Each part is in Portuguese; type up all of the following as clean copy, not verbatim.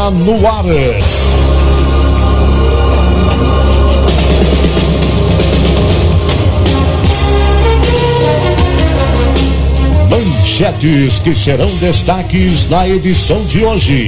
está no ar. Manchetes que serão destaques na edição de hoje.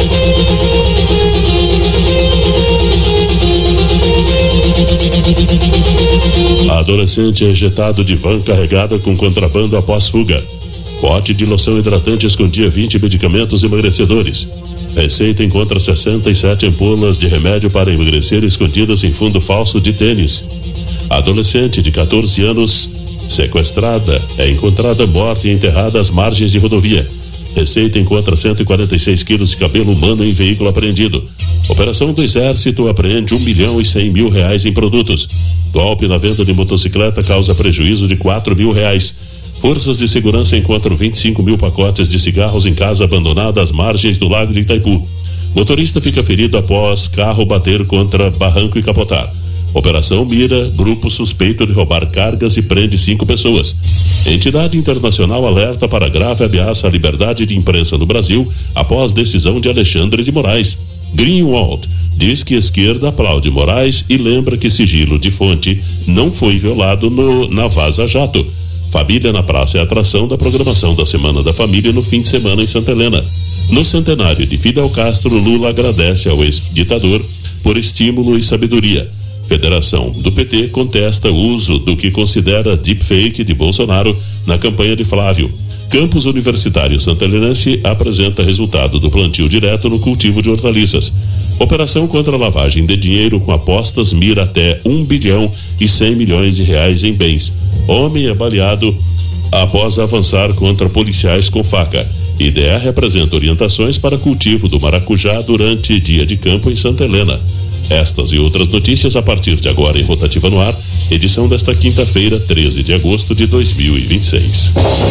Adolescente é ejetado de van carregada com contrabando após fuga. Pote de loção hidratante escondia 20 medicamentos emagrecedores. Receita encontra 67 ampolas de remédio para emagrecer escondidas em fundo falso de tênis. Adolescente de 14 anos sequestrada é encontrada morta e enterrada às margens de rodovia. Receita encontra 146 quilos de cabelo humano em veículo apreendido. Operação do Exército apreende R$1.100.000 em produtos. Golpe na venda de motocicleta causa prejuízo de R$4.000. Forças de segurança encontram 25.000 pacotes de cigarros em casa abandonada às margens do Lago de Itaipu. Motorista fica ferido após carro bater contra barranco e capotar. Operação mira grupo suspeito de roubar cargas e prende 5 pessoas. Entidade internacional alerta para grave ameaça à liberdade de imprensa no Brasil após decisão de Alexandre de Moraes. Greenwald diz que esquerda aplaude Moraes e lembra que sigilo de fonte não foi violado na Vaza Jato. Família na Praça é a atração da programação da Semana da Família no fim de semana em Santa Helena. No centenário de Fidel Castro, Lula agradece ao ex-ditador por estímulo e sabedoria. Federação do PT contesta o uso do que considera deepfake de Bolsonaro na campanha de Flávio. Campus Universitário Santalenense apresenta resultado do plantio direto no cultivo de hortaliças. Operação contra a lavagem de dinheiro com apostas mira até R$1.100 bilhões em bens. Homem é baleado após avançar contra policiais com faca. IDR apresenta orientações para cultivo do maracujá durante dia de campo em Santa Helena. Estas e outras notícias a partir de agora em Rotativa no Ar, edição desta quinta-feira, 13 de agosto de 2026.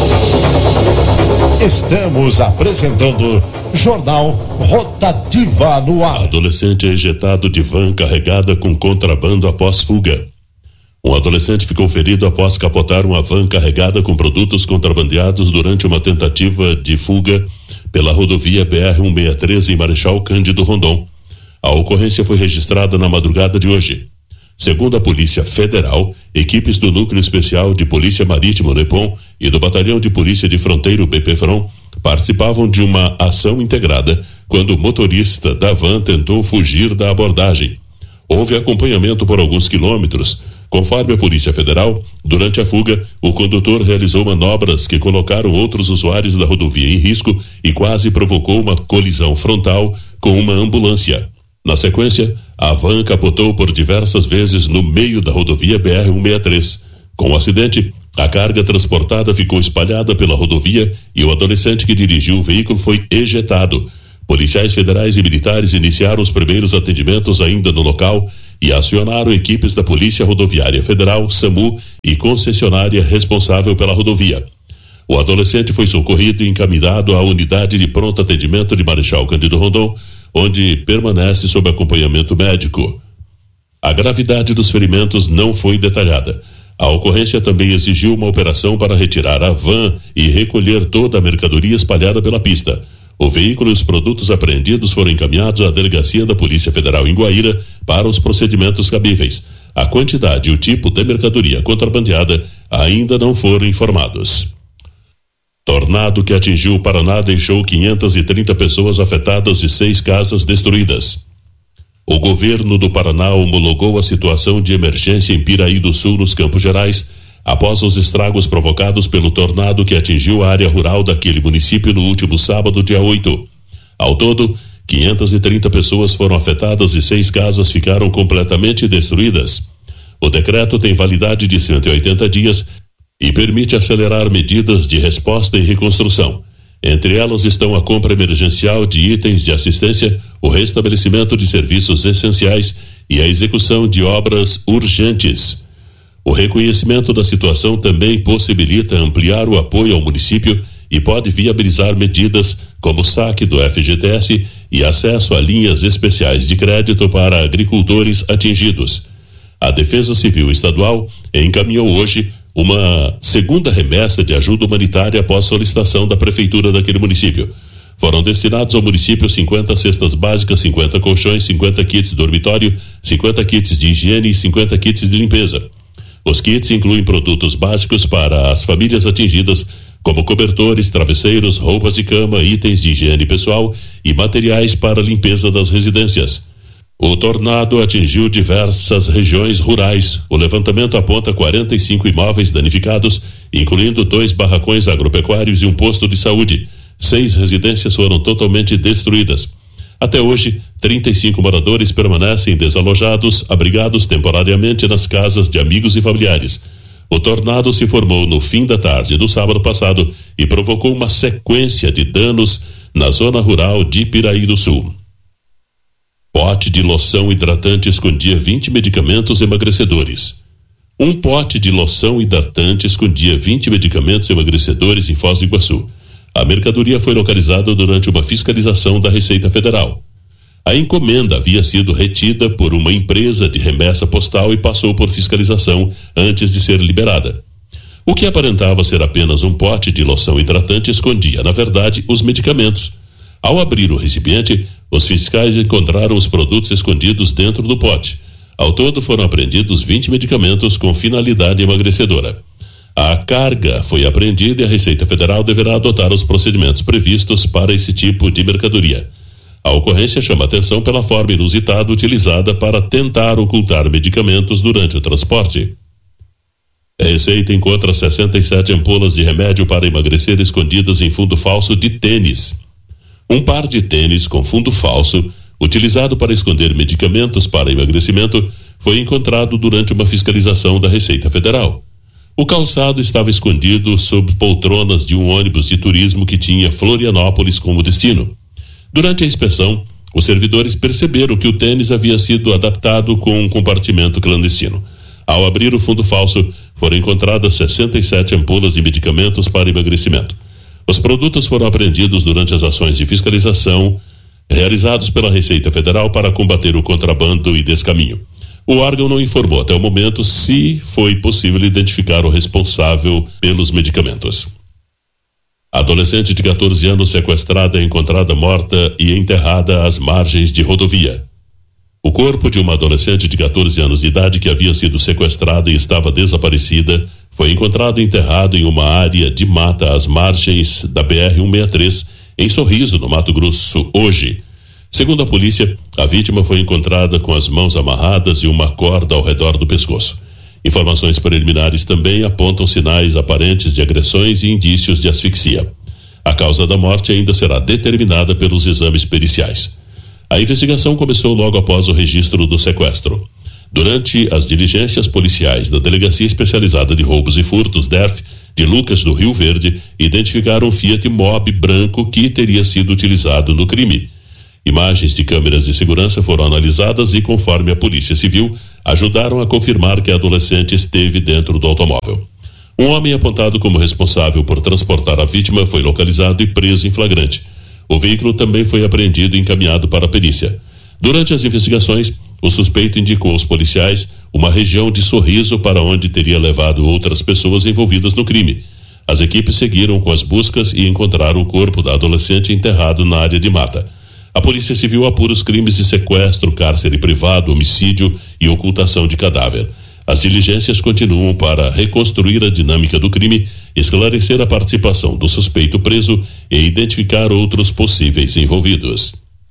Estamos apresentando Jornal Rotativa no Ar. Adolescente é ejetado de van carregada com contrabando após fuga. Um adolescente ficou ferido após capotar uma van carregada com produtos contrabandeados durante uma tentativa de fuga pela rodovia BR-163 em Marechal Cândido Rondon. A ocorrência foi registrada na madrugada de hoje. Segundo a Polícia Federal, equipes do Núcleo Especial de Polícia Marítima NEPOM e do Batalhão de Polícia de Fronteiro BPFRON participavam de uma ação integrada quando o motorista da van tentou fugir da abordagem. Houve acompanhamento por alguns quilômetros. Conforme a Polícia Federal, durante a fuga, o condutor realizou manobras que colocaram outros usuários da rodovia em risco e quase provocou uma colisão frontal com uma ambulância. Na sequência, a van capotou por diversas vezes no meio da rodovia BR-163. Com o acidente, a carga transportada ficou espalhada pela rodovia e o adolescente que dirigiu o veículo foi ejetado. Policiais federais e militares iniciaram os primeiros atendimentos ainda no local e acionaram equipes da Polícia Rodoviária Federal, SAMU e concessionária responsável pela rodovia. O adolescente foi socorrido e encaminhado à unidade de pronto atendimento de Marechal Cândido Rondon, onde permanece sob acompanhamento médico. A gravidade dos ferimentos não foi detalhada. A ocorrência também exigiu uma operação para retirar a van e recolher toda a mercadoria espalhada pela pista. O veículo e os produtos apreendidos foram encaminhados à delegacia da Polícia Federal em Guaíra para os procedimentos cabíveis. A quantidade e o tipo de mercadoria contrabandeada ainda não foram informados. Tornado que atingiu o Paraná deixou 530 pessoas afetadas e 6 casas destruídas. O governo do Paraná homologou a situação de emergência em Piraí do Sul, nos Campos Gerais, após os estragos provocados pelo tornado que atingiu a área rural daquele município no último sábado, dia 8. Ao todo, 530 pessoas foram afetadas e 6 casas ficaram completamente destruídas. O decreto tem validade de 180 dias e permite acelerar medidas de resposta e reconstrução. Entre elas estão a compra emergencial de itens de assistência, o restabelecimento de serviços essenciais e a execução de obras urgentes. O reconhecimento da situação também possibilita ampliar o apoio ao município e pode viabilizar medidas como saque do FGTS e acesso a linhas especiais de crédito para agricultores atingidos. A Defesa Civil Estadual encaminhou hoje uma segunda remessa de ajuda humanitária após solicitação da prefeitura daquele município. Foram destinados ao município 50 cestas básicas, 50 colchões, 50 kits dormitório, 50 kits de higiene e 50 kits de limpeza. Os kits incluem produtos básicos para as famílias atingidas, como cobertores, travesseiros, roupas de cama, itens de higiene pessoal e materiais para limpeza das residências. O tornado atingiu diversas regiões rurais. O levantamento aponta 45 imóveis danificados, incluindo 2 barracões agropecuários e um posto de saúde. 6 residências foram totalmente destruídas. Até hoje, 35 moradores permanecem desalojados, abrigados temporariamente nas casas de amigos e familiares. O tornado se formou no fim da tarde do sábado passado e provocou uma sequência de danos na zona rural de Piraí do Sul. Pote de loção hidratante escondia 20 medicamentos emagrecedores. Um pote de loção hidratante escondia 20 medicamentos emagrecedores em Foz do Iguaçu. A mercadoria foi localizada durante uma fiscalização da Receita Federal. A encomenda havia sido retida por uma empresa de remessa postal e passou por fiscalização antes de ser liberada. O que aparentava ser apenas um pote de loção hidratante escondia, na verdade, os medicamentos. Ao abrir o recipiente, os fiscais encontraram os produtos escondidos dentro do pote. Ao todo foram apreendidos 20 medicamentos com finalidade emagrecedora. A carga foi apreendida e a Receita Federal deverá adotar os procedimentos previstos para esse tipo de mercadoria. A ocorrência chama atenção pela forma inusitada utilizada para tentar ocultar medicamentos durante o transporte. A Receita encontra 67 ampolas de remédio para emagrecer escondidas em fundo falso de tênis. Um par de tênis com fundo falso, utilizado para esconder medicamentos para emagrecimento, foi encontrado durante uma fiscalização da Receita Federal. O calçado estava escondido sob poltronas de um ônibus de turismo que tinha Florianópolis como destino. Durante a inspeção, os servidores perceberam que o tênis havia sido adaptado com um compartimento clandestino. Ao abrir o fundo falso, foram encontradas 67 ampolas de medicamentos para emagrecimento. Os produtos foram apreendidos durante as ações de fiscalização realizados pela Receita Federal para combater o contrabando e descaminho. O órgão não informou até o momento se foi possível identificar o responsável pelos medicamentos. A adolescente de 14 anos sequestrada é encontrada morta e enterrada às margens de rodovia. O corpo de uma adolescente de 14 anos de idade que havia sido sequestrada e estava desaparecida foi encontrado enterrado em uma área de mata às margens da BR-163, em Sorriso, no Mato Grosso, hoje. Segundo a polícia, a vítima foi encontrada com as mãos amarradas e uma corda ao redor do pescoço. Informações preliminares também apontam sinais aparentes de agressões e indícios de asfixia. A causa da morte ainda será determinada pelos exames periciais. A investigação começou logo após o registro do sequestro. Durante as diligências policiais da Delegacia Especializada de Roubos e Furtos, DERF, de Lucas do Rio Verde, identificaram um Fiat Mobi branco que teria sido utilizado no crime. Imagens de câmeras de segurança foram analisadas e, conforme a Polícia Civil, ajudaram a confirmar que a adolescente esteve dentro do automóvel. Um homem apontado como responsável por transportar a vítima foi localizado e preso em flagrante. O veículo também foi apreendido e encaminhado para a perícia. Durante as investigações, o suspeito indicou aos policiais uma região de Sorriso para onde teria levado outras pessoas envolvidas no crime. As equipes seguiram com as buscas e encontraram o corpo da adolescente enterrado na área de mata. A Polícia Civil apura os crimes de sequestro, cárcere privado, homicídio e ocultação de cadáver. As diligências continuam para reconstruir a dinâmica do crime, esclarecer a participação do suspeito preso e identificar outros possíveis envolvidos.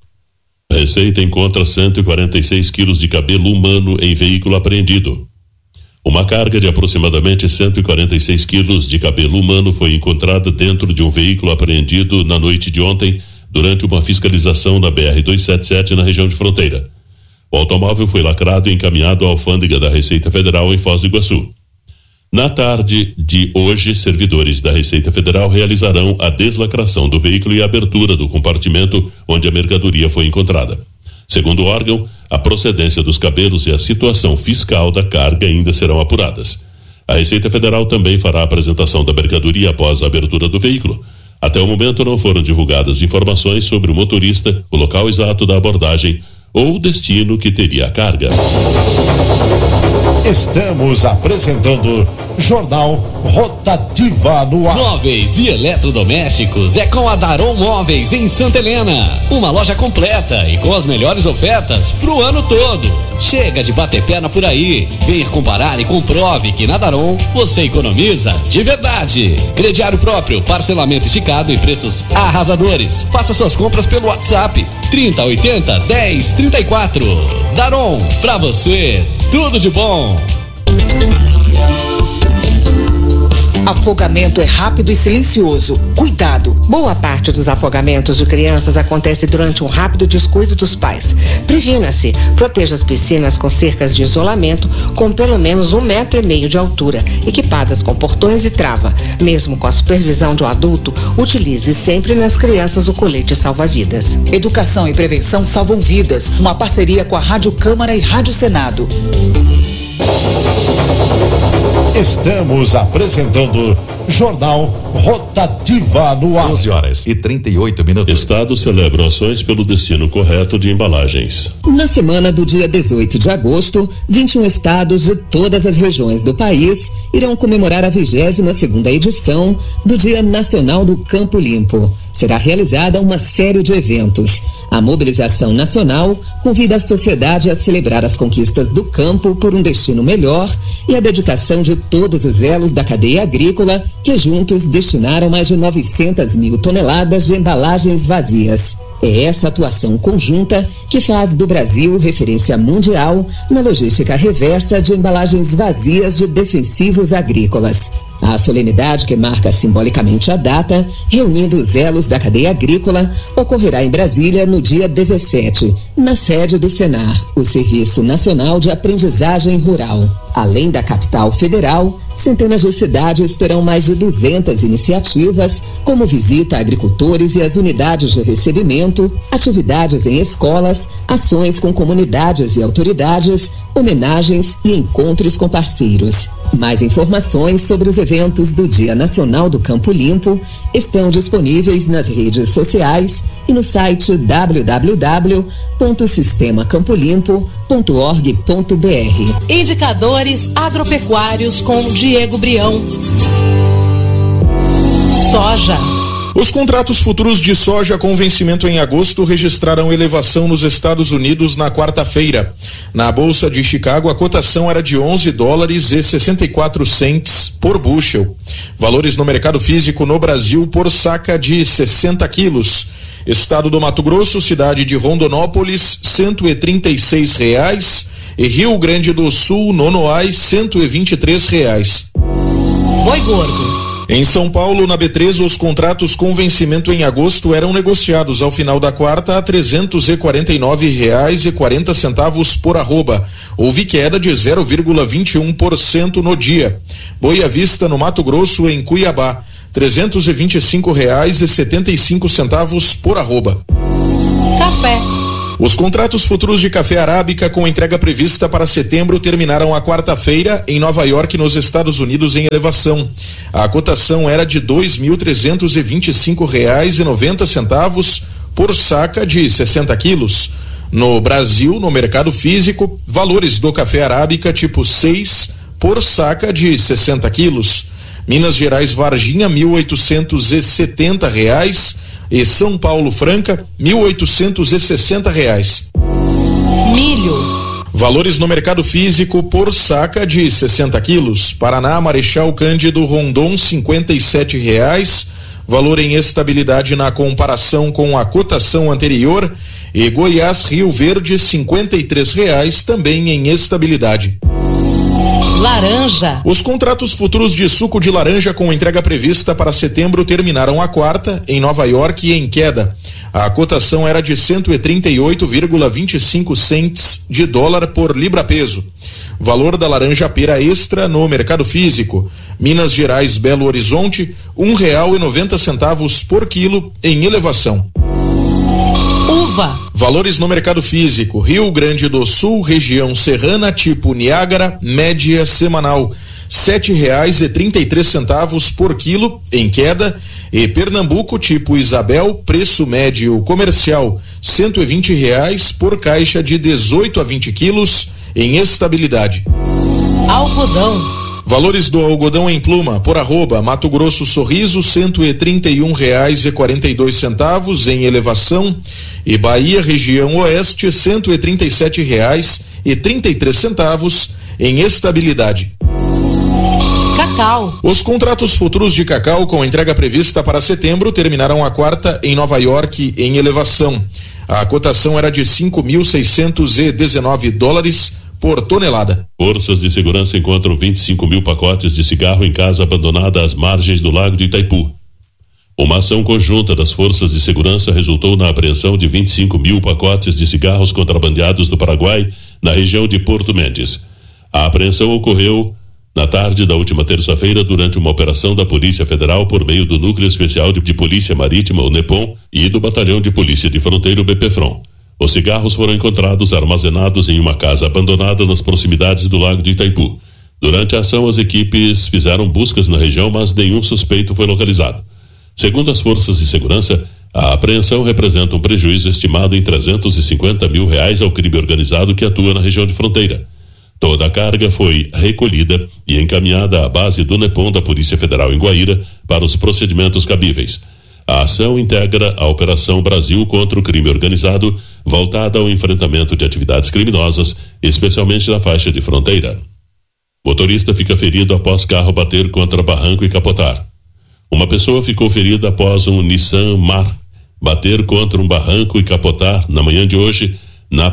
A Receita encontra 146 quilos de cabelo humano em veículo apreendido. Uma carga de aproximadamente 146 quilos de cabelo humano foi encontrada dentro de um veículo apreendido na noite de ontem, durante uma fiscalização na BR-277 na região de fronteira. O automóvel foi lacrado e encaminhado à alfândega da Receita Federal em Foz do Iguaçu. Na tarde de hoje, servidores da Receita Federal realizarão a deslacração do veículo e a abertura do compartimento onde a mercadoria foi encontrada. Segundo o órgão, a procedência dos cabelos e a situação fiscal da carga ainda serão apuradas. A Receita Federal também fará a apresentação da mercadoria após a abertura do veículo. Até o momento não foram divulgadas informações sobre o motorista, o local exato da abordagem ou o destino que teria a carga. Estamos apresentando Jornal Rotativa no ar. Móveis e eletrodomésticos é com a Daron Móveis em Santa Helena. Uma loja completa e com as melhores ofertas pro ano todo. Chega de bater perna por aí. Venha comparar e comprove que na Daron você economiza de verdade. Crediário próprio, parcelamento esticado e preços arrasadores. Faça suas compras pelo WhatsApp 3080 1034. Daron, pra você, tudo de bom. Afogamento é rápido e silencioso. Cuidado! Boa parte dos afogamentos de crianças acontece durante um rápido descuido dos pais. Previna-se. Proteja as piscinas com cercas de isolamento com pelo menos 1,5 metros de altura, equipadas com portões e trava. Mesmo com a supervisão de um adulto, utilize sempre nas crianças o colete salva-vidas. Educação e prevenção salvam vidas. Uma parceria com a Rádio Câmara e Rádio Senado. Estamos apresentando Jornal Rotativa no ar. 11h38. Estados celebram ações pelo destino correto de embalagens. Na semana do dia 18 de agosto, 21 estados de todas as regiões do país irão comemorar a 22ª edição do Dia Nacional do Campo Limpo. Será realizada uma série de eventos. A mobilização nacional convida a sociedade a celebrar as conquistas do campo por um destino melhor e a dedicação de todos os elos da cadeia agrícola que juntos destinaram mais de 900 mil toneladas de embalagens vazias. É essa atuação conjunta que faz do Brasil referência mundial na logística reversa de embalagens vazias de defensivos agrícolas. A solenidade que marca simbolicamente a data, reunindo os elos da cadeia agrícola, ocorrerá em Brasília no dia 17, na sede do Senar, o Serviço Nacional de Aprendizagem Rural. Além da capital federal, centenas de cidades terão mais de 200 iniciativas, como visita a agricultores e as unidades de recebimento, atividades em escolas, ações com comunidades e autoridades, homenagens e encontros com parceiros. Mais informações sobre os eventos do Dia Nacional do Campo Limpo estão disponíveis nas redes sociais e no site www.sistemacampolimpo.org.br. Indicadores agropecuários com Diego Brião. Soja. Os contratos futuros de soja com vencimento em agosto registraram elevação nos Estados Unidos na quarta-feira. Na Bolsa de Chicago, a cotação era de $11,64 por bushel. Valores no mercado físico no Brasil por saca de 60 quilos. Estado do Mato Grosso, cidade de Rondonópolis, R$136. E Rio Grande do Sul, Nonoais, R$123. Boi gordo. Em São Paulo, na B3, os contratos com vencimento em agosto eram negociados ao final da quarta a R$349,40 por arroba. Houve queda de 0,21% no dia. Boi à vista no Mato Grosso, em Cuiabá, R$325,75 por arroba. Café. Os contratos futuros de café arábica com entrega prevista para setembro terminaram a quarta-feira em Nova York, nos Estados Unidos, em elevação. A cotação era de R$2.325,90 por saca de 60 quilos. No Brasil, no mercado físico, valores do café arábica tipo 6 por saca de 60 quilos. Minas Gerais Varginha, R$1.870 e São Paulo Franca, R$1.860. Milho. Valores no mercado físico por saca de 60 quilos. Paraná, Marechal Cândido Rondon, R$57. Valor em estabilidade na comparação com a cotação anterior. E Goiás, Rio Verde, R$53, também em estabilidade. Laranja. Os contratos futuros de suco de laranja com entrega prevista para setembro terminaram a quarta em Nova York em queda. A cotação era de 138,25 cents de dólar por libra-peso. Valor da laranja pera extra no mercado físico. Minas Gerais, Belo Horizonte, R$1,90 por quilo em elevação. Uva. Valores no mercado físico. Rio Grande do Sul, região serrana, tipo Niágara, média semanal, R$7,33 por quilo, em queda. E Pernambuco, tipo Isabel, preço médio comercial, R$120 por caixa de 18 a 20 quilos, em estabilidade. Algodão. Valores do algodão em pluma por arroba Mato Grosso Sorriso R$131,42 em Elevação e Bahia região Oeste R$137,33 em Estabilidade. Cacau. Os contratos futuros de cacau com entrega prevista para setembro terminaram a quarta em Nova York em Elevação. A cotação era de $5.619 por tonelada. Forças de segurança encontram 25 mil pacotes de cigarro em casa abandonada às margens do Lago de Itaipu. Uma ação conjunta das forças de segurança resultou na apreensão de 25 mil pacotes de cigarros contrabandeados do Paraguai na região de Porto Mendes. A apreensão ocorreu na tarde da última terça-feira durante uma operação da Polícia Federal por meio do Núcleo Especial de Polícia Marítima, o NEPOM, e do Batalhão de Polícia de Fronteira, o BPFRON. Os cigarros foram encontrados armazenados em uma casa abandonada nas proximidades do Lago de Itaipu. Durante a ação, as equipes fizeram buscas na região, mas nenhum suspeito foi localizado. Segundo as forças de segurança, a apreensão representa um prejuízo estimado em R$350 mil ao crime organizado que atua na região de fronteira. Toda a carga foi recolhida e encaminhada à base do NEPOM da Polícia Federal em Guaíra para os procedimentos cabíveis. A ação integra a Operação Brasil contra o Crime Organizado, voltada ao enfrentamento de atividades criminosas, especialmente na faixa de fronteira. Motorista fica ferido após carro bater contra barranco e capotar. Uma pessoa ficou ferida após um Nissan Mar bater contra um barranco e capotar na manhã de hoje na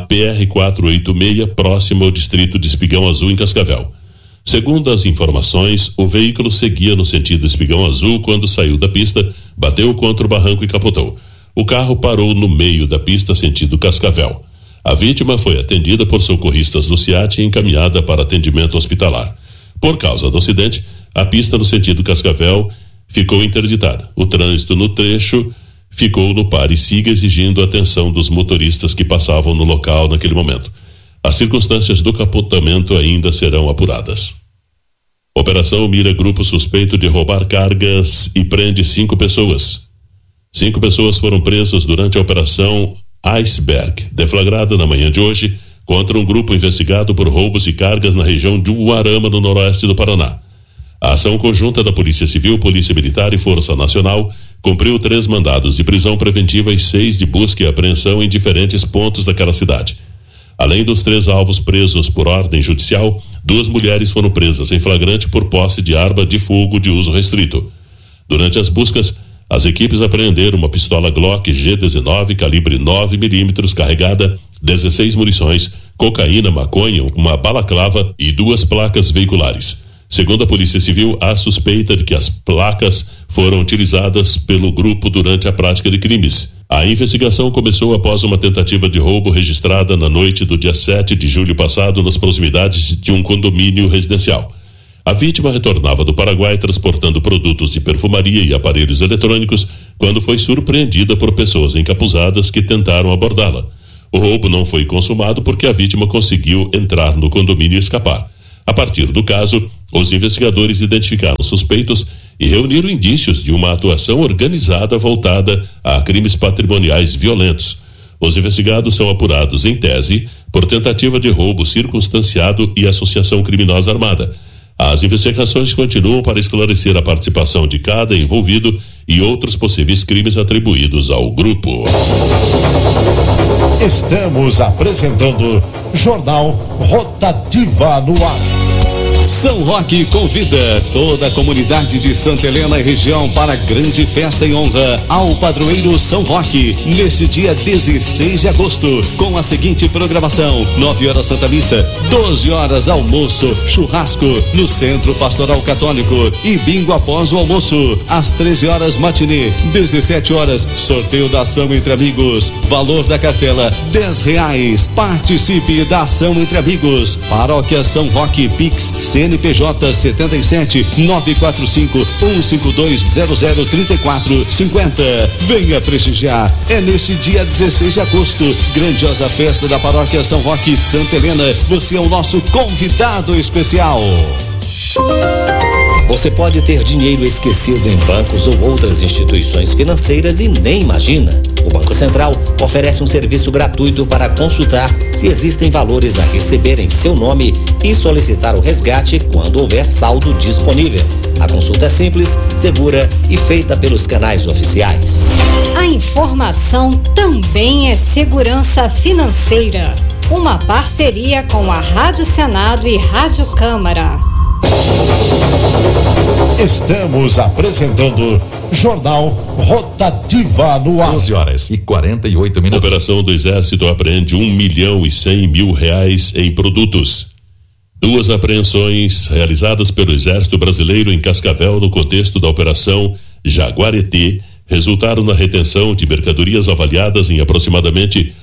PR-486, próximo ao distrito de Espigão Azul, em Cascavel. Segundo as informações, o veículo seguia no sentido Espigão Azul quando saiu da pista, bateu contra o barranco e capotou. O carro parou no meio da pista sentido Cascavel. A vítima foi atendida por socorristas do SEAT e encaminhada para atendimento hospitalar. Por causa do acidente, a pista no sentido Cascavel ficou interditada. O trânsito no trecho ficou no pare e siga, exigindo a atenção dos motoristas que passavam no local naquele momento. As circunstâncias do capotamento ainda serão apuradas. Operação mira grupo suspeito de roubar cargas e prende 5 pessoas. 5 pessoas foram presas durante a Operação Iceberg, deflagrada na manhã de hoje, contra um grupo investigado por roubos de cargas na região de Uarama, no noroeste do Paraná. A ação conjunta da Polícia Civil, Polícia Militar e Força Nacional cumpriu 3 mandados de prisão preventiva e 6 de busca e apreensão em diferentes pontos daquela cidade. Além dos 3 alvos presos por ordem judicial, 2 mulheres foram presas em flagrante por posse de arma de fogo de uso restrito. Durante as buscas, as equipes apreenderam uma pistola Glock G19 calibre 9mm carregada, 16 munições, cocaína, maconha, uma balaclava e 2 placas veiculares. Segundo a Polícia Civil, há suspeita de que as placas foram utilizadas pelo grupo durante a prática de crimes. A investigação começou após uma tentativa de roubo registrada na noite do dia 7 de julho passado nas proximidades de um condomínio residencial. A vítima retornava do Paraguai transportando produtos de perfumaria e aparelhos eletrônicos quando foi surpreendida por pessoas encapuzadas que tentaram abordá-la. O roubo não foi consumado porque a vítima conseguiu entrar no condomínio e escapar. A partir do caso, os investigadores identificaram suspeitos e reuniram indícios de uma atuação organizada voltada a crimes patrimoniais violentos. Os investigados são apurados, em tese, por tentativa de roubo circunstanciado e associação criminosa armada. As investigações continuam para esclarecer a participação de cada envolvido e outros possíveis crimes atribuídos ao grupo. Estamos apresentando Jornal Rotativa no Ar. São Roque convida toda a comunidade de Santa Helena e região para a grande festa em honra ao padroeiro São Roque, neste dia 16 de agosto, com a seguinte programação: 9 horas Santa Missa, 12 horas almoço, churrasco no Centro Pastoral Católico e bingo após o almoço, às 13 horas matinê, 17 horas sorteio da ação entre amigos, valor da cartela R$10. Participe da ação entre amigos. Paróquia São Roque, Pix CNPJ 77 945 152 0034 50. Venha prestigiar. É neste dia 16 de agosto, grandiosa festa da Paróquia São Roque, Santa Helena. Você é o nosso convidado especial. Você pode ter dinheiro esquecido em bancos ou outras instituições financeiras e nem imagina. O Banco Central oferece um serviço gratuito para consultar se existem valores a receber em seu nome e solicitar o resgate quando houver saldo disponível. A consulta é simples, segura e feita pelos canais oficiais. A informação também é segurança financeira. Uma parceria com a Rádio Senado e Rádio Câmara. Estamos apresentando Jornal Rotativa no ar. 11h48. Operação do Exército apreende R$1.100.000 em produtos. 2 apreensões realizadas pelo Exército Brasileiro em Cascavel no contexto da Operação Jaguareté resultaram na retenção de mercadorias avaliadas em aproximadamente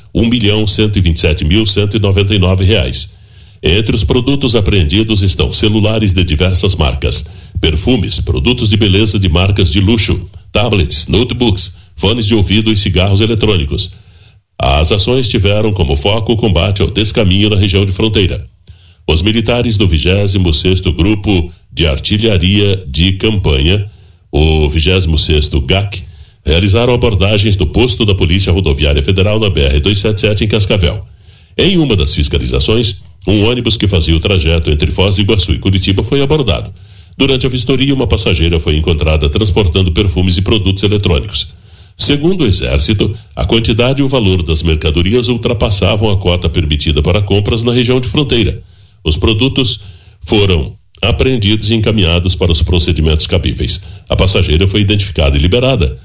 R$1.127.199. Entre os produtos apreendidos estão celulares de diversas marcas, perfumes, produtos de beleza de marcas de luxo, tablets, notebooks, fones de ouvido e cigarros eletrônicos. As ações tiveram como foco o combate ao descaminho na região de fronteira. Os militares do 26º Grupo de Artilharia de Campanha, o 26º GAC, realizaram abordagens no posto da Polícia Rodoviária Federal na BR-277 em Cascavel. Em uma das fiscalizações, um ônibus que fazia o trajeto entre Foz do Iguaçu e Curitiba foi abordado. Durante a vistoria, uma passageira foi encontrada transportando perfumes e produtos eletrônicos. Segundo o Exército, a quantidade e o valor das mercadorias ultrapassavam a cota permitida para compras na região de fronteira. Os produtos foram apreendidos e encaminhados para os procedimentos cabíveis. A passageira foi identificada e liberada.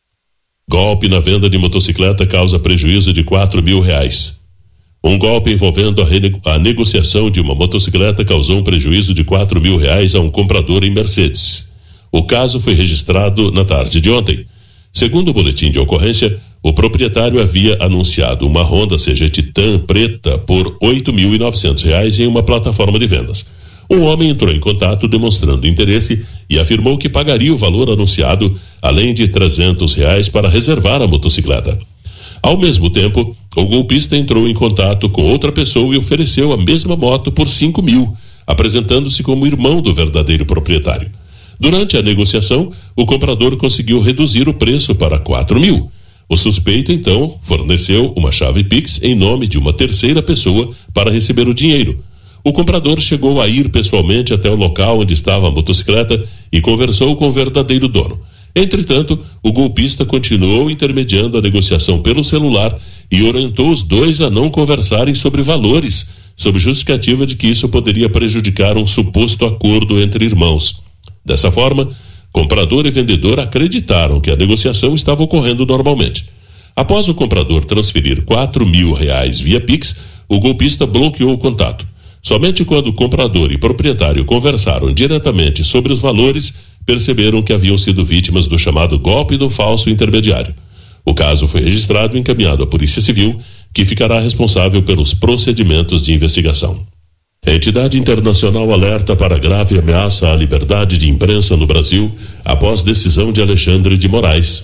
Golpe na venda de motocicleta causa prejuízo de R$4.000. Um golpe envolvendo a negociação de uma motocicleta causou um prejuízo de R$4.000 a um comprador em Mercedes. O caso foi registrado na tarde de ontem. Segundo o boletim de ocorrência, o proprietário havia anunciado uma Honda CG Titan preta por R$8.900 em uma plataforma de vendas. Um homem entrou em contato demonstrando interesse e afirmou que pagaria o valor anunciado, além de R$300 para reservar a motocicleta. Ao mesmo tempo, o golpista entrou em contato com outra pessoa e ofereceu a mesma moto por R$5.000, apresentando-se como irmão do verdadeiro proprietário. Durante a negociação, o comprador conseguiu reduzir o preço para R$4.000. O suspeito, então, forneceu uma chave Pix em nome de uma terceira pessoa para receber o dinheiro. O comprador chegou a ir pessoalmente até o local onde estava a motocicleta e conversou com o verdadeiro dono. Entretanto, o golpista continuou intermediando a negociação pelo celular e orientou os dois a não conversarem sobre valores, sob justificativa de que isso poderia prejudicar um suposto acordo entre irmãos. Dessa forma, comprador e vendedor acreditaram que a negociação estava ocorrendo normalmente. Após o comprador transferir R$4.000 via Pix, o golpista bloqueou o contato. Somente quando o comprador e proprietário conversaram diretamente sobre os valores, perceberam que haviam sido vítimas do chamado golpe do falso intermediário. O caso foi registrado e encaminhado à Polícia Civil, que ficará responsável pelos procedimentos de investigação. A entidade internacional alerta para grave ameaça à liberdade de imprensa no Brasil após decisão de Alexandre de Moraes.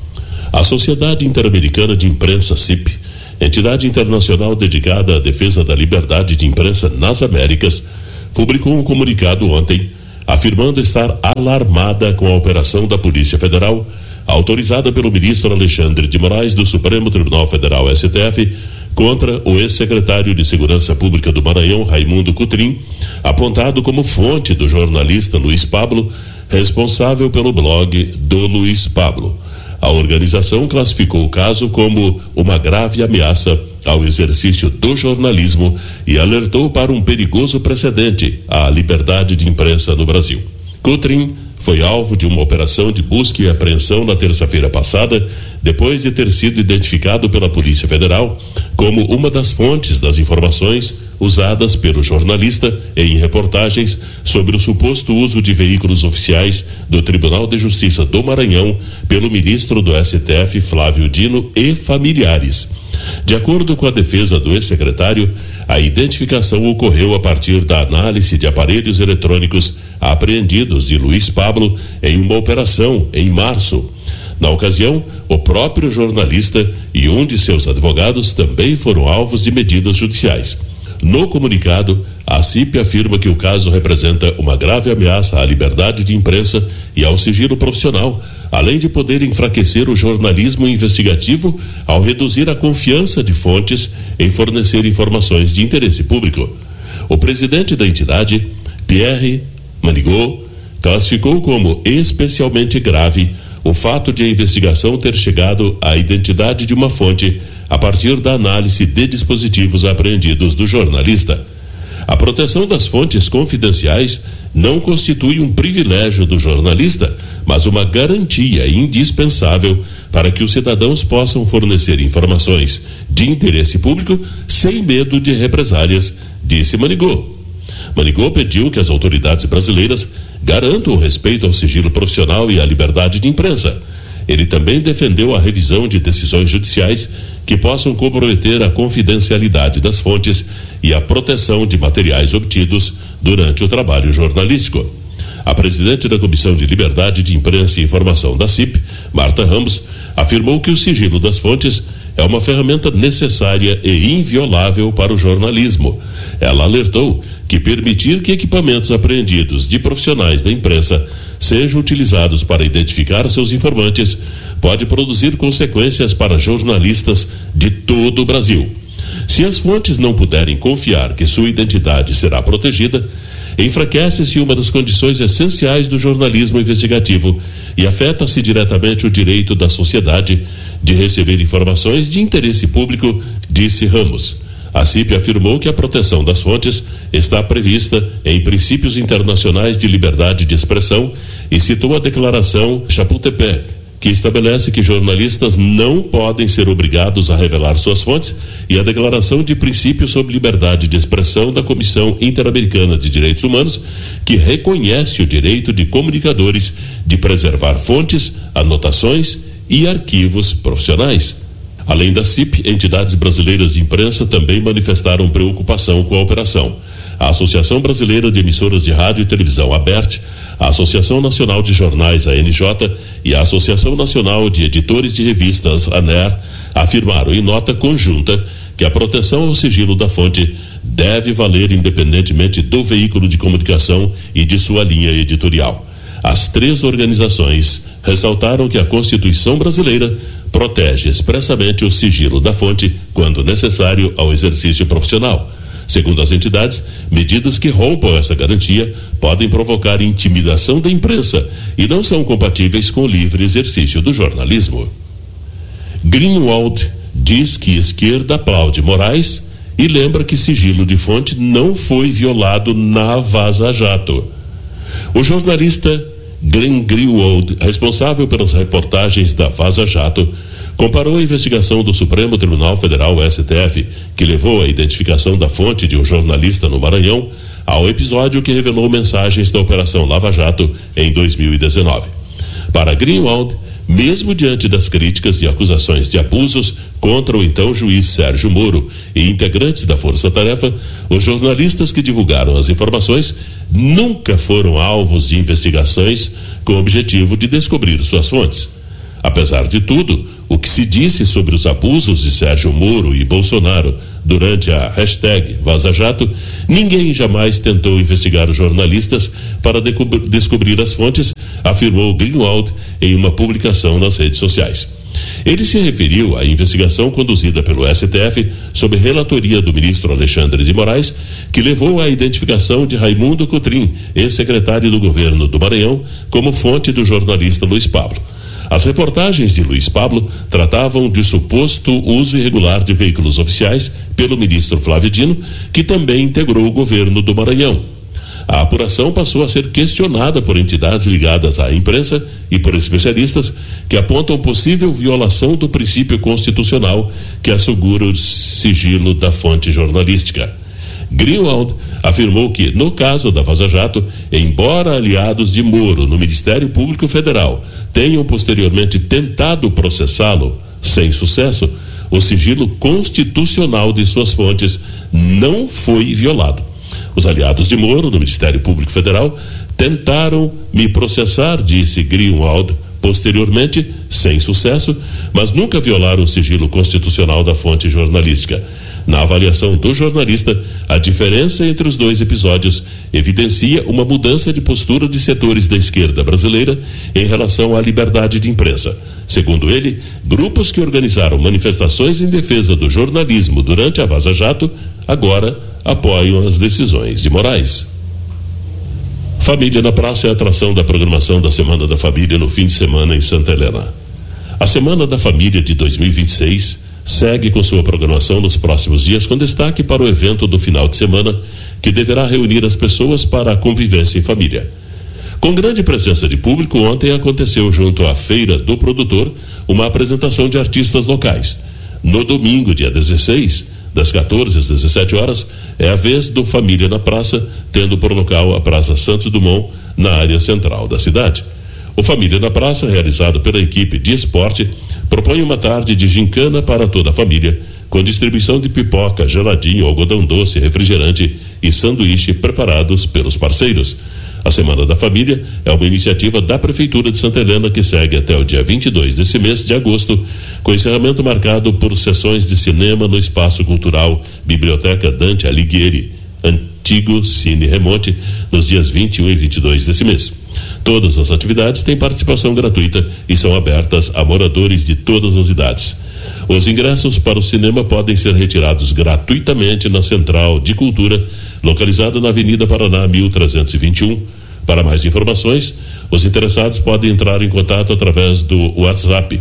A Sociedade Interamericana de Imprensa, CIP, entidade internacional dedicada à defesa da liberdade de imprensa nas Américas, publicou um comunicado ontem afirmando estar alarmada com a operação da Polícia Federal, autorizada pelo ministro Alexandre de Moraes do Supremo Tribunal Federal, STF, contra o ex-secretário de Segurança Pública do Maranhão, Raimundo Cotrim, apontado como fonte do jornalista Luiz Pablo, responsável pelo blog do Luiz Pablo. A organização classificou o caso como uma grave ameaça ao exercício do jornalismo e alertou para um perigoso precedente à liberdade de imprensa no Brasil. Cotrim foi alvo de uma operação de busca e apreensão na terça-feira passada, depois de ter sido identificado pela Polícia Federal como uma das fontes das informações usadas pelo jornalista em reportagens sobre o suposto uso de veículos oficiais do Tribunal de Justiça do Maranhão pelo ministro do STF, Flávio Dino, e familiares. De acordo com a defesa do ex-secretário, a identificação ocorreu a partir da análise de aparelhos eletrônicos apreendidos de Luiz Pablo em uma operação em março. Na ocasião, o próprio jornalista e um de seus advogados também foram alvos de medidas judiciais. No comunicado, A CIP afirma que o caso representa uma grave ameaça à liberdade de imprensa e ao sigilo profissional, além de poder enfraquecer o jornalismo investigativo ao reduzir a confiança de fontes em fornecer informações de interesse público. O presidente da entidade, Pierre Manigot, classificou como especialmente grave o fato de a investigação ter chegado à identidade de uma fonte a partir da análise de dispositivos apreendidos do jornalista. A proteção das fontes confidenciais não constitui um privilégio do jornalista, mas uma garantia indispensável para que os cidadãos possam fornecer informações de interesse público sem medo de represálias, disse Manigot. Manigot pediu que as autoridades brasileiras garantam o respeito ao sigilo profissional e à liberdade de imprensa. Ele também defendeu a revisão de decisões judiciais que possam comprometer a confidencialidade das fontes e a proteção de materiais obtidos durante o trabalho jornalístico. A presidente da Comissão de Liberdade de Imprensa e Informação da CIP, Marta Ramos, afirmou que o sigilo das fontes é uma ferramenta necessária e inviolável para o jornalismo. Ela alertou que permitir que equipamentos apreendidos de profissionais da imprensa sejam utilizados para identificar seus informantes pode produzir consequências para jornalistas de todo o Brasil. Se as fontes não puderem confiar que sua identidade será protegida, enfraquece-se uma das condições essenciais do jornalismo investigativo e afeta-se diretamente o direito da sociedade de receber informações de interesse público, disse Ramos. A CIP afirmou que a proteção das fontes está prevista em princípios internacionais de liberdade de expressão e citou a Declaração Chapultepec, que estabelece que jornalistas não podem ser obrigados a revelar suas fontes, e a Declaração de Princípios sobre Liberdade de Expressão da Comissão Interamericana de Direitos Humanos, que reconhece o direito de comunicadores de preservar fontes, anotações e arquivos profissionais. Além da CIP, entidades brasileiras de imprensa também manifestaram preocupação com a operação. A Associação Brasileira de Emissoras de Rádio e Televisão, ABERT, a Associação Nacional de Jornais, ANJ, e a Associação Nacional de Editores de Revistas, ANER, afirmaram em nota conjunta que a proteção ao sigilo da fonte deve valer independentemente do veículo de comunicação e de sua linha editorial. As três organizações ressaltaram que a Constituição brasileira protege expressamente o sigilo da fonte quando necessário ao exercício profissional. Segundo as entidades, medidas que rompam essa garantia podem provocar intimidação da imprensa e não são compatíveis com o livre exercício do jornalismo. Greenwald diz que esquerda aplaude Moraes e lembra que sigilo de fonte não foi violado na Vaza Jato. O jornalista Glenn Greenwald, responsável pelas reportagens da Vaza Jato, comparou a investigação do Supremo Tribunal Federal, STF, que levou à identificação da fonte de um jornalista no Maranhão, ao episódio que revelou mensagens da Operação Lava Jato em 2019. Para Greenwald, mesmo diante das críticas e acusações de abusos contra o então juiz Sérgio Moro e integrantes da Força Tarefa, os jornalistas que divulgaram as informações nunca foram alvos de investigações com o objetivo de descobrir suas fontes. Apesar de tudo, o que se disse sobre os abusos de Sérgio Moro e Bolsonaro durante a #VazaJato, ninguém jamais tentou investigar os jornalistas para descobrir as fontes, afirmou Greenwald em uma publicação nas redes sociais. Ele se referiu à investigação conduzida pelo STF sob relatoria do ministro Alexandre de Moraes, que levou à identificação de Raimundo Cotrim, ex-secretário do governo do Maranhão, como fonte do jornalista Luiz Pablo. As reportagens de Luiz Pablo tratavam de suposto uso irregular de veículos oficiais pelo ministro Flávio Dino, que também integrou o governo do Maranhão. A apuração passou a ser questionada por entidades ligadas à imprensa e por especialistas que apontam possível violação do princípio constitucional que assegura o sigilo da fonte jornalística. Greenwald afirmou que, no caso da Vaza Jato, embora aliados de Moro no Ministério Público Federal tenham posteriormente tentado processá-lo sem sucesso, o sigilo constitucional de suas fontes não foi violado. Os aliados de Moro no Ministério Público Federal tentaram me processar, disse Greenwald, posteriormente, sem sucesso, mas nunca violaram o sigilo constitucional da fonte jornalística. Na avaliação do jornalista, a diferença entre os dois episódios evidencia uma mudança de postura de setores da esquerda brasileira em relação à liberdade de imprensa. Segundo ele, grupos que organizaram manifestações em defesa do jornalismo durante a Vaza Jato agora apoiam as decisões de Moraes. Família na Praça é a atração da programação da Semana da Família no fim de semana em Santa Helena. A Semana da Família de 2026 segue com sua programação nos próximos dias, com destaque para o evento do final de semana, que deverá reunir as pessoas para a convivência em família. Com grande presença de público, ontem aconteceu junto à Feira do Produtor uma apresentação de artistas locais. No domingo, dia 16, das 14 às 17 horas, é a vez do Família na Praça, tendo por local a Praça Santos Dumont, na área central da cidade. O Família na Praça, realizado pela equipe de esporte, propõe uma tarde de gincana para toda a família, com distribuição de pipoca, geladinho, algodão doce, refrigerante e sanduíche preparados pelos parceiros. A Semana da Família é uma iniciativa da Prefeitura de Santa Helena que segue até o dia 22 desse mês de agosto, com encerramento marcado por sessões de cinema no Espaço Cultural Biblioteca Dante Alighieri, antigo Cine Remonte, nos dias 21 e 22 desse mês. Todas as atividades têm participação gratuita e são abertas a moradores de todas as idades. Os ingressos para o cinema podem ser retirados gratuitamente na Central de Cultura, localizada na Avenida Paraná 1321. Para mais informações, os interessados podem entrar em contato através do WhatsApp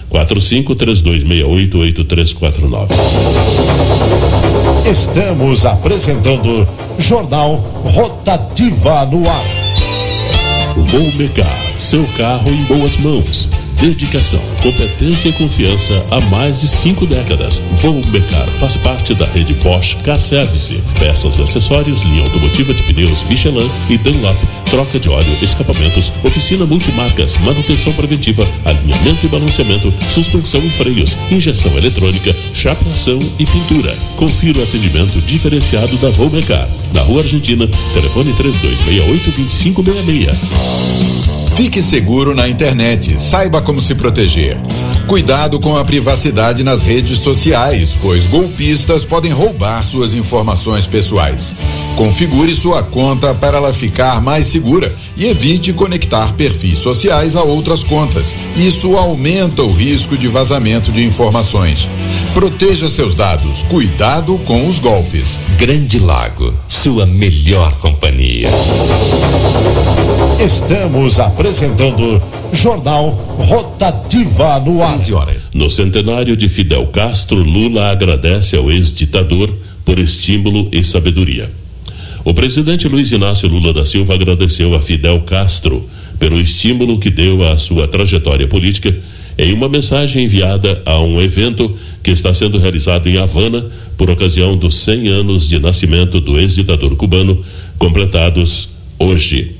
4532688349. Estamos apresentando Jornal Rotativa no ar. Volmecar, seu carro em boas mãos. Dedicação, competência e confiança há mais de 5 décadas. Volmecar faz parte da rede Bosch Car Service. Peças e acessórios, linha automotiva de pneus Michelin e Dunlop, troca de óleo, escapamentos, oficina multimarcas, manutenção preventiva, alinhamento e balanceamento, suspensão e freios, injeção eletrônica, chapeação e pintura. Confira o atendimento diferenciado da Volmecar. Na Rua Argentina, telefone 3268-2566. Fique seguro na internet, saiba como se proteger. Cuidado com a privacidade nas redes sociais, pois golpistas podem roubar suas informações pessoais. Configure sua conta para ela ficar mais segura e evite conectar perfis sociais a outras contas. Isso aumenta o risco de vazamento de informações. Proteja seus dados, cuidado com os golpes. Grande Lago, sua melhor companhia. Estamos apresentando Jornal Rotativa no ar. 15 horas. No centenário de Fidel Castro, Lula agradece ao ex-ditador por estímulo e sabedoria. O presidente Luiz Inácio Lula da Silva agradeceu a Fidel Castro pelo estímulo que deu à sua trajetória política em uma mensagem enviada a um evento que está sendo realizado em Havana por ocasião dos 100 anos de nascimento do ex-ditador cubano, completados hoje.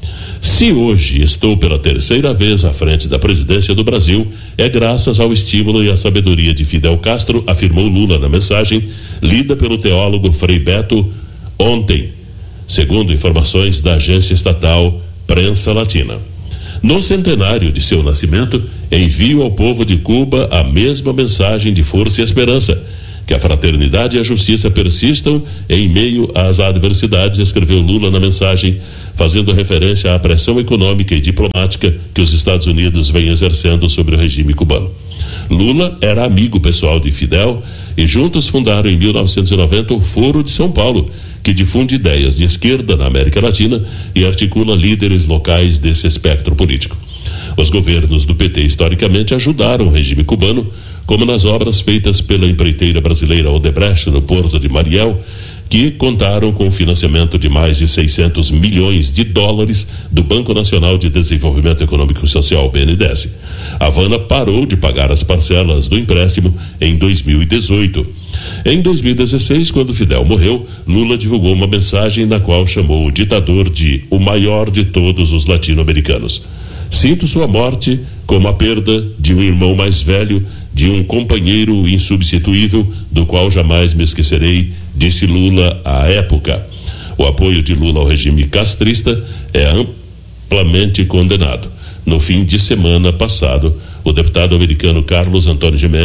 Se hoje estou pela terceira vez à frente da presidência do Brasil, é graças ao estímulo e à sabedoria de Fidel Castro, afirmou Lula na mensagem lida pelo teólogo Frei Beto ontem, segundo informações da agência estatal Prensa Latina. No centenário de seu nascimento, envio ao povo de Cuba a mesma mensagem de força e esperança, que a fraternidade e a justiça persistam em meio às adversidades, escreveu Lula na mensagem, fazendo referência à pressão econômica e diplomática que os Estados Unidos vêm exercendo sobre o regime cubano. Lula era amigo pessoal de Fidel e juntos fundaram em 1990 o Foro de São Paulo, que difunde ideias de esquerda na América Latina e articula líderes locais desse espectro político. Os governos do PT historicamente ajudaram o regime cubano, como nas obras feitas pela empreiteira brasileira Odebrecht no Porto de Mariel, que contaram com o financiamento de mais de 600 milhões de dólares do Banco Nacional de Desenvolvimento Econômico e Social, BNDES. A Havana parou de pagar as parcelas do empréstimo em 2018. Em 2016, quando Fidel morreu, Lula divulgou uma mensagem na qual chamou o ditador de o maior de todos os latino-americanos. Sinto sua morte como a perda de um irmão mais velho, de um companheiro insubstituível, do qual jamais me esquecerei, disse Lula à época. O apoio de Lula ao regime castrista é amplamente condenado. No fim de semana passado, o deputado americano Carlos Antônio Gimenez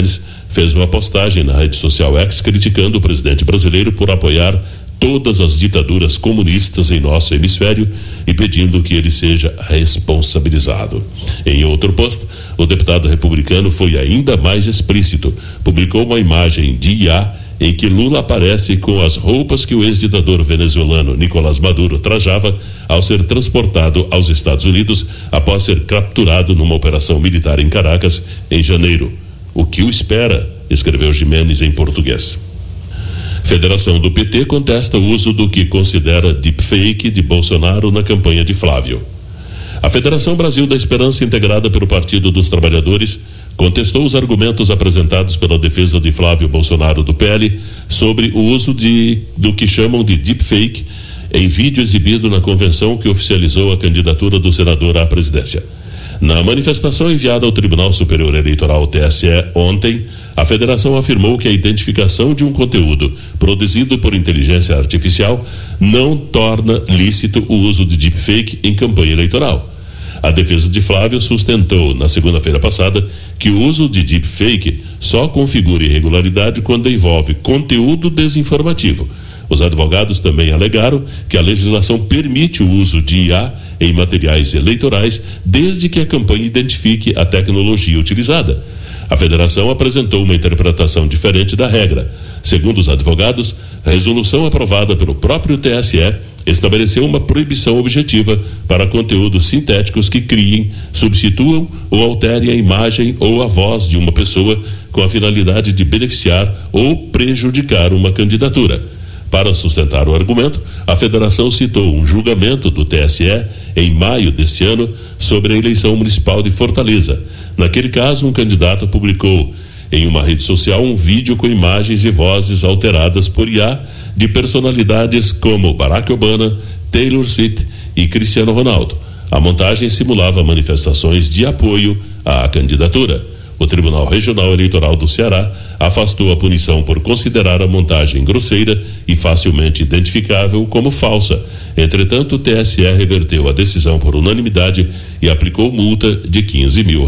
fez uma postagem na rede social X criticando o presidente brasileiro por apoiar todas as ditaduras comunistas em nosso hemisfério e pedindo que ele seja responsabilizado. Em outro post, o deputado republicano foi ainda mais explícito. Publicou uma imagem de IA em que Lula aparece com as roupas que o ex-ditador venezuelano Nicolás Maduro trajava ao ser transportado aos Estados Unidos após ser capturado numa operação militar em Caracas em janeiro. O que o espera? Escreveu Jimenez em português. Federação do PT contesta o uso do que considera deepfake de Bolsonaro na campanha de Flávio. A Federação Brasil da Esperança, integrada pelo Partido dos Trabalhadores, contestou os argumentos apresentados pela defesa de Flávio Bolsonaro do PL sobre o uso do que chamam de deepfake em vídeo exibido na convenção que oficializou a candidatura do senador à presidência. Na manifestação enviada ao Tribunal Superior Eleitoral, TSE, ontem, a federação afirmou que a identificação de um conteúdo produzido por inteligência artificial não torna lícito o uso de deepfake em campanha eleitoral. A defesa de Flávio sustentou, na segunda-feira passada, que o uso de deepfake só configura irregularidade quando envolve conteúdo desinformativo. Os advogados também alegaram que a legislação permite o uso de IA em materiais eleitorais, desde que a campanha identifique a tecnologia utilizada. A federação apresentou uma interpretação diferente da regra. Segundo os advogados, a resolução aprovada pelo próprio TSE estabeleceu uma proibição objetiva para conteúdos sintéticos que criem, substituam ou alterem a imagem ou a voz de uma pessoa com a finalidade de beneficiar ou prejudicar uma candidatura. Para sustentar o argumento, a federação citou um julgamento do TSE em maio deste ano sobre a eleição municipal de Fortaleza. Naquele caso, um candidato publicou em uma rede social um vídeo com imagens e vozes alteradas por IA de personalidades como Barack Obama, Taylor Swift e Cristiano Ronaldo. A montagem simulava manifestações de apoio à candidatura. O Tribunal Regional Eleitoral do Ceará afastou a punição por considerar a montagem grosseira e facilmente identificável como falsa. Entretanto, o TSE reverteu a decisão por unanimidade e aplicou multa de R$15 mil.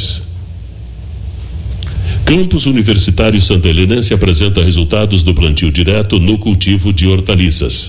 Campus Universitário Santelenense apresenta resultados do plantio direto no cultivo de hortaliças.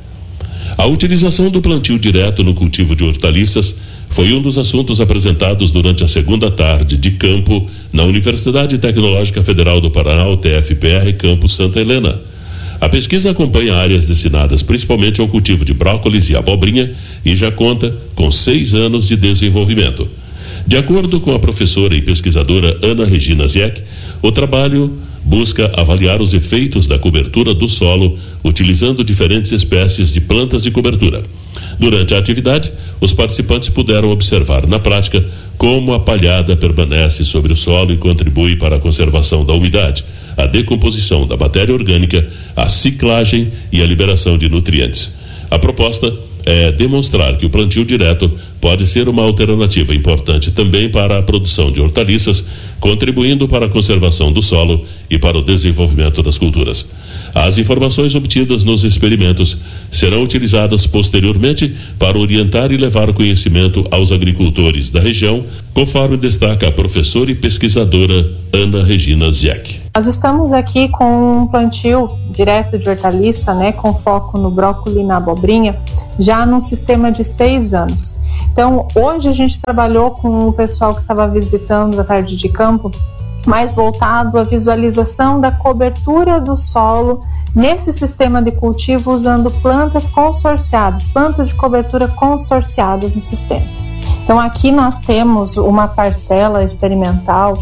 A utilização do plantio direto no cultivo de hortaliças foi um dos assuntos apresentados durante a segunda tarde de campo na Universidade Tecnológica Federal do Paraná, UTFPR, Campus Santa Helena. A pesquisa acompanha áreas destinadas principalmente ao cultivo de brócolis e abobrinha e já conta com 6 anos de desenvolvimento. De acordo com a professora e pesquisadora Ana Regina Zieck, o trabalho busca avaliar os efeitos da cobertura do solo utilizando diferentes espécies de plantas de cobertura. Durante a atividade, os participantes puderam observar na prática como a palhada permanece sobre o solo e contribui para a conservação da umidade, a decomposição da matéria orgânica, a ciclagem e a liberação de nutrientes. A proposta é demonstrar que o plantio direto pode ser uma alternativa importante também para a produção de hortaliças, contribuindo para a conservação do solo e para o desenvolvimento das culturas. As informações obtidas nos experimentos serão utilizadas posteriormente para orientar e levar conhecimento aos agricultores da região, conforme destaca a professora e pesquisadora Ana Regina Zieck. Nós estamos aqui com um plantio direto de hortaliça, com foco no brócolis e na abobrinha, já num sistema de 6 anos. Então, hoje a gente trabalhou com o pessoal que estava visitando a tarde de campo, mais voltado à visualização da cobertura do solo nesse sistema de cultivo usando plantas consorciadas, plantas de cobertura consorciadas no sistema. Então aqui nós temos uma parcela experimental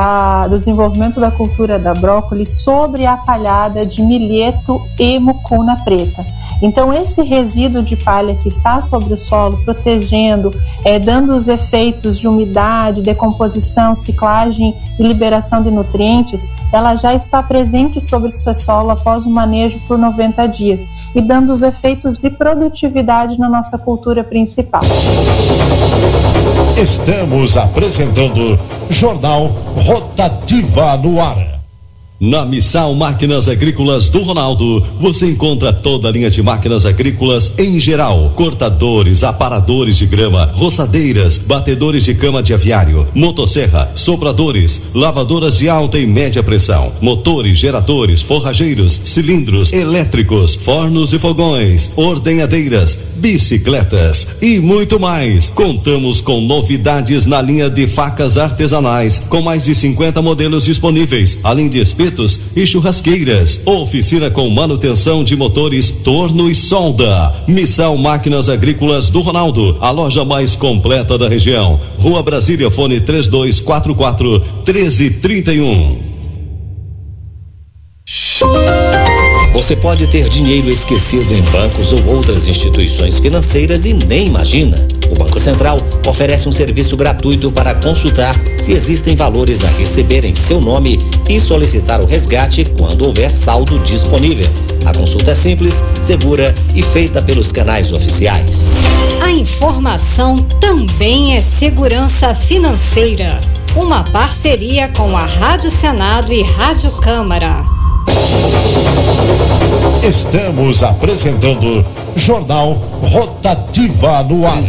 do desenvolvimento da cultura da brócolis sobre a palhada de milheto e mucuna preta. Então esse resíduo de palha que está sobre o solo, protegendo, dando os efeitos de umidade, decomposição, ciclagem e liberação de nutrientes, ela já está presente sobre o seu solo após o manejo por 90 dias e dando os efeitos de produtividade na nossa cultura principal. Estamos apresentando Jornal Rotativa no ar. Na Missal Máquinas Agrícolas do Ronaldo, você encontra toda a linha de máquinas agrícolas em geral: cortadores, aparadores de grama, roçadeiras, batedores de cama de aviário, motosserra, sopradores, lavadoras de alta e média pressão, motores, geradores, forrageiros, cilindros elétricos, fornos e fogões, ordenhadeiras, bicicletas e muito mais. Contamos com novidades na linha de facas artesanais, com mais de 50 modelos disponíveis, além de espetos e churrasqueiras. Oficina com manutenção de motores, torno e solda. Missal Máquinas Agrícolas do Ronaldo, a loja mais completa da região. Rua Brasília, fone 3244-1331. Você pode ter dinheiro esquecido em bancos ou outras instituições financeiras e nem imagina. O Banco Central oferece um serviço gratuito para consultar se existem valores a receber em seu nome e solicitar o resgate quando houver saldo disponível. A consulta é simples, segura e feita pelos canais oficiais. A informação também é segurança financeira. Uma parceria com a Rádio Senado e Rádio Câmara. Estamos apresentando Jornal Rotativa no ar.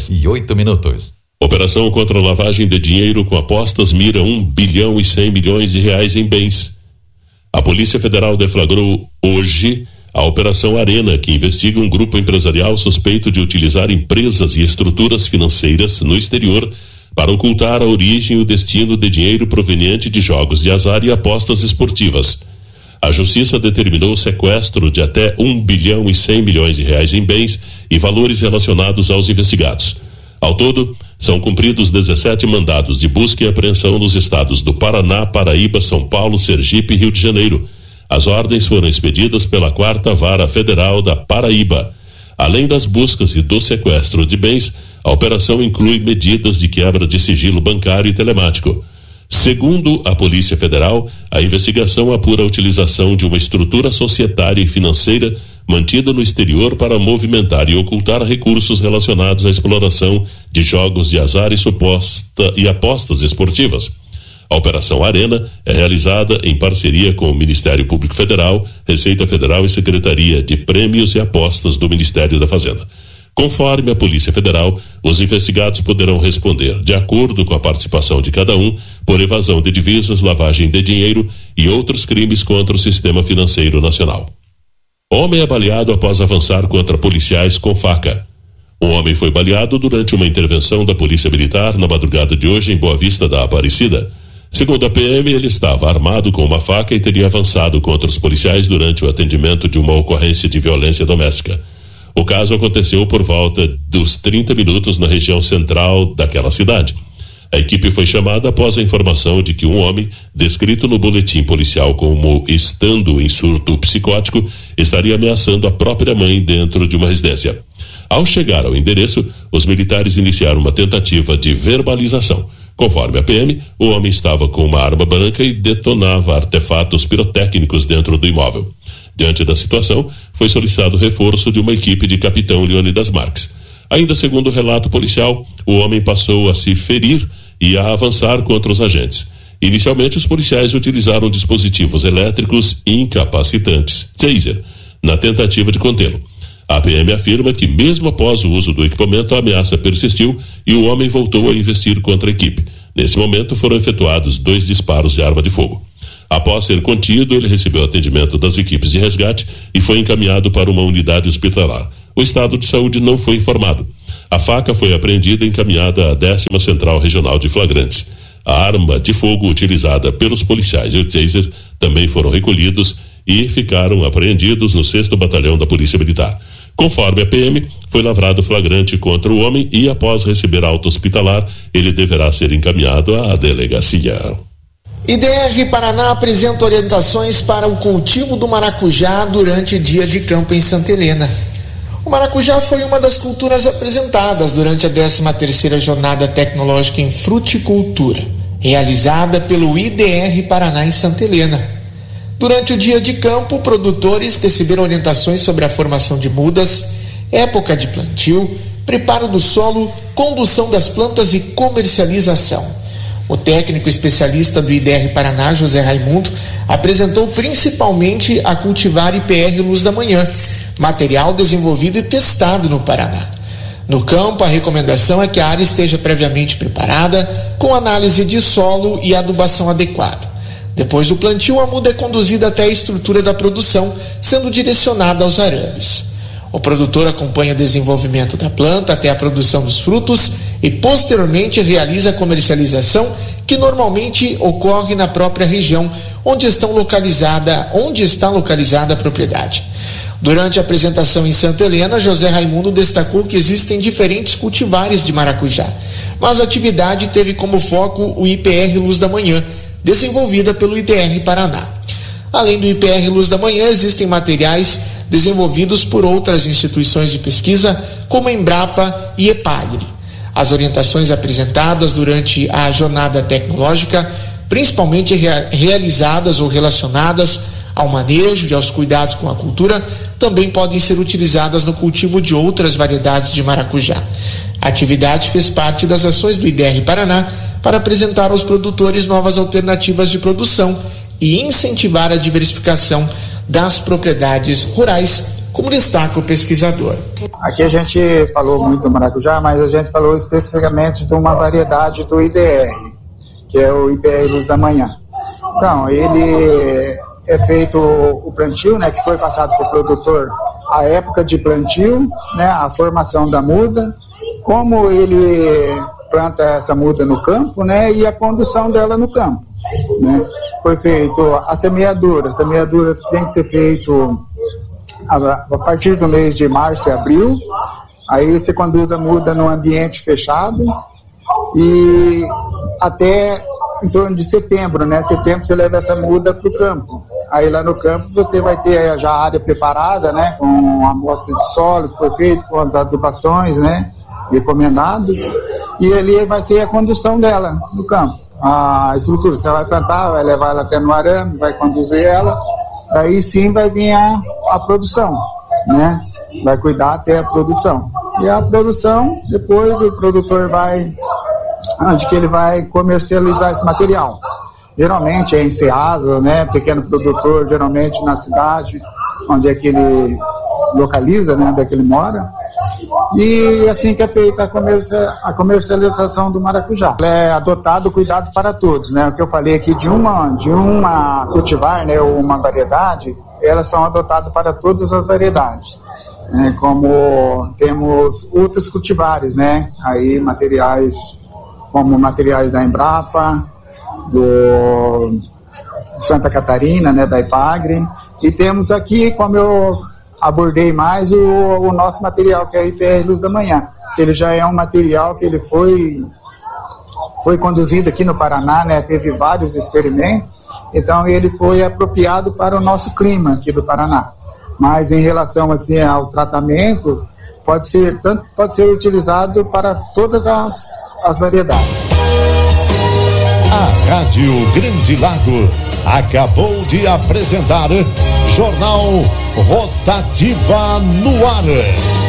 15h08. Operação contra a lavagem de dinheiro com apostas mira 1 bilhão e 100 milhões de reais em bens. A Polícia Federal deflagrou hoje a Operação Arena, que investiga um grupo empresarial suspeito de utilizar empresas e estruturas financeiras no exterior para ocultar a origem e o destino de dinheiro proveniente de jogos de azar e apostas esportivas. A Justiça determinou o sequestro de até 1 bilhão e 100 milhões de reais em bens e valores relacionados aos investigados. Ao todo, são cumpridos 17 mandados de busca e apreensão nos estados do Paraná, Paraíba, São Paulo, Sergipe e Rio de Janeiro. As ordens foram expedidas pela 4ª Vara Federal da Paraíba. Além das buscas e do sequestro de bens, a operação inclui medidas de quebra de sigilo bancário e telemático. Segundo a Polícia Federal, a investigação apura a utilização de uma estrutura societária e financeira mantida no exterior para movimentar e ocultar recursos relacionados à exploração de jogos de azar e apostas esportivas. A Operação Arena é realizada em parceria com o Ministério Público Federal, Receita Federal e Secretaria de Prêmios e Apostas do Ministério da Fazenda. Conforme a Polícia Federal, os investigados poderão responder, de acordo com a participação de cada um, por evasão de divisas, lavagem de dinheiro e outros crimes contra o sistema financeiro nacional. Homem é baleado após avançar contra policiais com faca. Um homem foi baleado durante uma intervenção da Polícia Militar na madrugada de hoje em Boa Vista da Aparecida. Segundo a PM, ele estava armado com uma faca e teria avançado contra os policiais durante o atendimento de uma ocorrência de violência doméstica. O caso aconteceu por volta dos 30 minutos na região central daquela cidade. A equipe foi chamada após a informação de que um homem, descrito no boletim policial como estando em surto psicótico, estaria ameaçando a própria mãe dentro de uma residência. Ao chegar ao endereço, os militares iniciaram uma tentativa de verbalização. Conforme a PM, o homem estava com uma arma branca e detonava artefatos pirotécnicos dentro do imóvel. Diante da situação, foi solicitado reforço de uma equipe de capitão Leônidas Marques. Ainda segundo o relato policial, o homem passou a se ferir e a avançar contra os agentes. Inicialmente, os policiais utilizaram dispositivos elétricos incapacitantes, taser, na tentativa de contê-lo. A PM afirma que mesmo após o uso do equipamento, a ameaça persistiu e o homem voltou a investir contra a equipe. Nesse momento, foram efetuados 2 disparos de arma de fogo. Após ser contido, ele recebeu atendimento das equipes de resgate e foi encaminhado para uma unidade hospitalar. O estado de saúde não foi informado. A faca foi apreendida e encaminhada à 10ª Central Regional de Flagrantes. A arma de fogo utilizada pelos policiais e o taser também foram recolhidos e ficaram apreendidos no 6º Batalhão da Polícia Militar. Conforme a PM, foi lavrado flagrante contra o homem e, após receber alta hospitalar, ele deverá ser encaminhado à delegacia. IDR Paraná apresenta orientações para o cultivo do maracujá durante o dia de campo em Santa Helena. O maracujá foi uma das culturas apresentadas durante a 13ª Jornada Tecnológica em Fruticultura, realizada pelo IDR Paraná em Santa Helena. Durante o dia de campo, produtores receberam orientações sobre a formação de mudas, época de plantio, preparo do solo, condução das plantas e comercialização. O técnico especialista do IDR Paraná, José Raimundo, apresentou principalmente a cultivar IPR Luz da Manhã, material desenvolvido e testado no Paraná. No campo, a recomendação é que a área esteja previamente preparada, com análise de solo e adubação adequada. Depois do plantio, a muda é conduzida até a estrutura da produção, sendo direcionada aos arames. O produtor acompanha o desenvolvimento da planta até a produção dos frutos e posteriormente realiza a comercialização, que normalmente ocorre na própria região onde está localizada a propriedade. Durante a apresentação em Santa Helena, José Raimundo destacou que existem diferentes cultivares de maracujá, mas a atividade teve como foco o IPR Luz da Manhã, desenvolvida pelo IDR Paraná. Além do IPR Luz da Manhã, existem materiais desenvolvidos por outras instituições de pesquisa, como a Embrapa e EPAGRE. As orientações apresentadas durante a jornada tecnológica, principalmente realizadas ou relacionadas ao manejo e aos cuidados com a cultura, também podem ser utilizadas no cultivo de outras variedades de maracujá. A atividade fez parte das ações do IDR Paraná para apresentar aos produtores novas alternativas de produção e incentivar a diversificação das propriedades rurais, como destaca o pesquisador. Aqui a gente falou muito do maracujá, mas a gente falou especificamente de uma variedade do IDR, que é o IPR Luz da Manhã. Então, ele é feito o plantio, né, que foi passado para o produtor a época de plantio, né, a formação da muda, como ele planta essa muda no campo, né, e a condução dela no campo, né. Foi feito a semeadura tem que ser feito a partir do mês de março e abril. Aí você conduz a muda num ambiente fechado e até em torno de setembro, né? Setembro você leva essa muda para o campo. Aí lá no campo você vai ter já a área preparada, né? Com a amostra de solo que foi feita, com as adubações, né? Recomendadas. E ali vai ser a condução dela no campo. A estrutura, você vai plantar, vai levar ela até no arame, vai conduzir ela. Aí sim vai vir a produção, né? Vai cuidar até a produção. E a produção, depois o produtor vai, onde que ele vai comercializar esse material. Geralmente é em Ceasa, né? Pequeno produtor, geralmente na cidade, onde é que ele localiza, né? Onde é que ele mora. E assim que é feita a comercialização do maracujá. É adotado o cuidado para todos, né? O que eu falei aqui de uma cultivar, né? Ou uma variedade, elas são adotadas para todas as variedades. Né? Como temos outros cultivares, né? Aí materiais, como materiais da Embrapa, do Santa Catarina, né? Da EPAGRE. E temos aqui, como eu abordei mais, o nosso material, que é a IPR Luz da Manhã. Ele já é um material que ele foi conduzido aqui no Paraná, né? Teve vários experimentos, então ele foi apropriado para o nosso clima aqui do Paraná. Mas em relação assim ao tratamento, pode ser utilizado para todas as variedades. A Rádio Grande Lago acabou de apresentar Jornal Rotativa no Ar.